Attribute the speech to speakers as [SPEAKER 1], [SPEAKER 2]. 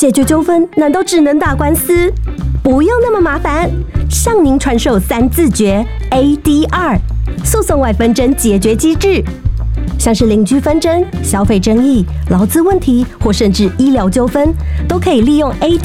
[SPEAKER 1] 解决纠纷难道只能打官司？不用那么麻烦，向您传授3字诀 ADR 诉讼外纷争解决机制，像是邻居纷争、消费争议、劳资问题，或甚至医疗纠纷，都可以利用 ADR